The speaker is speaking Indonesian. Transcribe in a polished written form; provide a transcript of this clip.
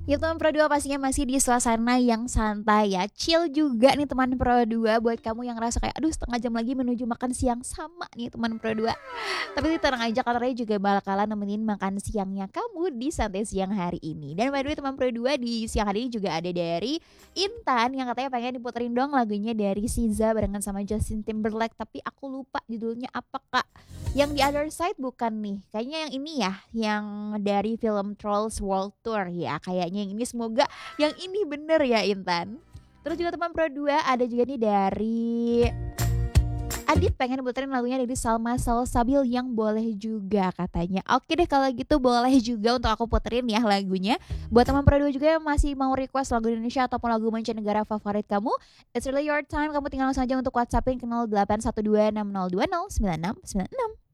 Ya teman Pro 2 pastinya masih di suasana yang santai ya, chill juga nih teman Pro 2 buat kamu yang ngerasa kayak aduh setengah jam lagi menuju makan siang sama nih teman Pro 2. Tapi tenang aja karena juga bakalan nemenin makan siangnya kamu di santai siang hari ini. Dan by the way teman Pro 2 di siang hari ini juga ada dari Intan yang katanya pengen diputerin dong lagunya dari SZA barengan sama Justin Timberlake, tapi aku lupa judulnya apa Kak. Yang di Other Side bukan nih. Kayaknya yang ini ya, yang dari film Trolls World Tour ya. Kayaknya yang ini semoga yang ini bener ya Intan. Terus juga teman Pro 2 ada juga nih dari Adit pengen puterin lagunya dari Salma Salsabil yang boleh juga katanya. Oke deh kalau gitu boleh juga untuk aku puterin ya lagunya. Buat teman Pro 2 juga yang masih mau request lagu Indonesia ataupun lagu mancanegara favorit kamu, it's really your time. Kamu tinggal langsung aja untuk WhatsAppin ke 081260209696.